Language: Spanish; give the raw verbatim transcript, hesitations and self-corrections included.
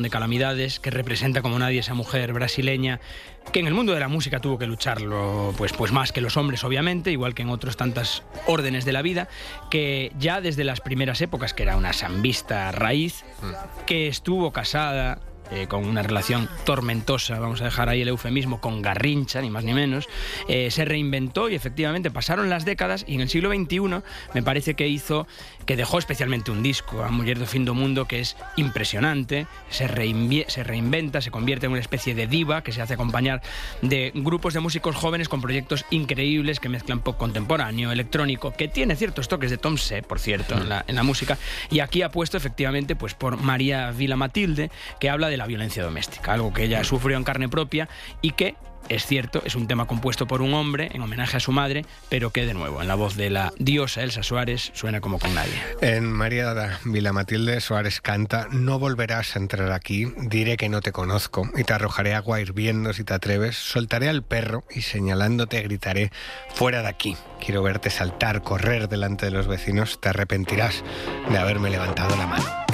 de calamidades, que representa como nadie esa mujer brasileña que en el mundo de la música tuvo que lucharlo pues, pues más que los hombres, obviamente, igual que en otros tantas órdenes de la vida, que ya desde las primeras épocas, que era una sambista raíz, que estuvo casada Eh, con una relación tormentosa, vamos a dejar ahí el eufemismo, con Garrincha, ni más ni menos, eh, se reinventó y efectivamente pasaron las décadas y en el siglo veintiuno me parece que hizo, que dejó especialmente un disco, A Muller do Fin do Mundo, que es impresionante, se, reinvi- se reinventa, se convierte en una especie de diva que se hace acompañar de grupos de músicos jóvenes con proyectos increíbles que mezclan pop contemporáneo, electrónico, que tiene ciertos toques de Tom C, por cierto, en la, en la música, y aquí apuesto efectivamente pues por María Vila Matilde, que habla de la violencia doméstica, algo que ella sufrió en carne propia y que, es cierto, es un tema compuesto por un hombre en homenaje a su madre, pero que de nuevo, en la voz de la diosa Elsa Suárez, suena como con nadie. En María Vila Matilde, Suárez canta: no volverás a entrar aquí, diré que no te conozco y te arrojaré agua hirviendo si te atreves, soltaré al perro y señalándote gritaré: fuera de aquí, quiero verte saltar, correr delante de los vecinos, te arrepentirás de haberme levantado la mano.